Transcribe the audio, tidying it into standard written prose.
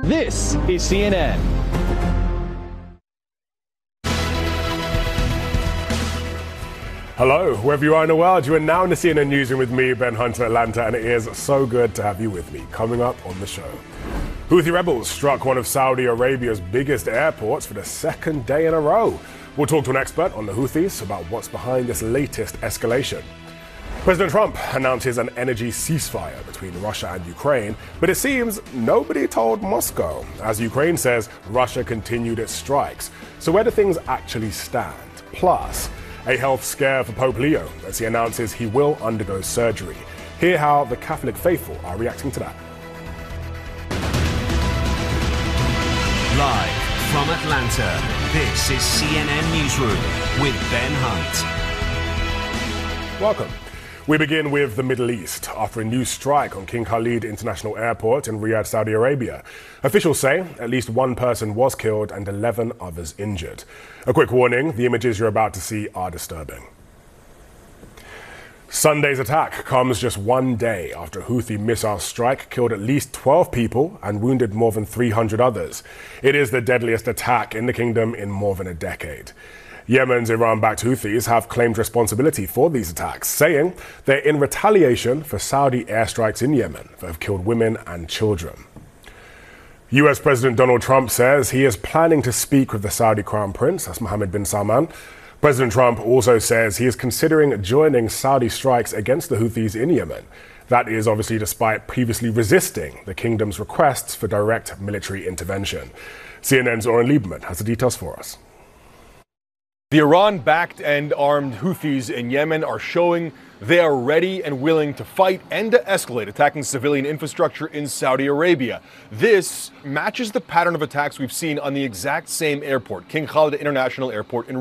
This is CNN. Hello, wherever you are in the world, you are now in the CNN Newsroom with me, Ben Hunter, Atlanta, and it is so good to have you with me. Coming up on the show, Houthi rebels struck one of Saudi Arabia's biggest airports for the second day in a row. We'll talk to an expert on the Houthis about what's behind this latest escalation. President Trump announces an energy ceasefire between Russia and Ukraine, but it seems nobody told Moscow, as Ukraine says Russia continued its strikes. So where do things actually stand? Plus, a health scare for Pope Leo as he announces he will undergo surgery. Hear how the Catholic faithful are reacting to that. Live from Atlanta, this is CNN Newsroom with Ben Hunt. Welcome. We begin with the Middle East after a new strike on King Khalid International Airport in Riyadh, Saudi Arabia. Officials say at least one person was killed and 11 others injured. A quick warning, the images you're about to see are disturbing. Sunday's attack comes just one day after a Houthi missile strike killed at least 12 people and wounded more than 300 others. It is the deadliest attack in the kingdom in more than a decade. Yemen's Iran-backed Houthis have claimed responsibility for these attacks, saying they're in retaliation for Saudi airstrikes in Yemen that have killed women and children. US President Donald Trump says he is planning to speak with the Saudi Crown Prince, that's Mohammed bin Salman. President Trump also says he is considering joining Saudi strikes against the Houthis in Yemen. That is obviously despite previously resisting the kingdom's requests for direct military intervention. CNN's Oren Lieberman has the details for us. The Iran-backed and armed Houthis in Yemen are showing they are ready and willing to fight and to escalate attacking civilian infrastructure in Saudi Arabia. This matches the pattern of attacks we've seen on the exact same airport, King Khalid International Airport in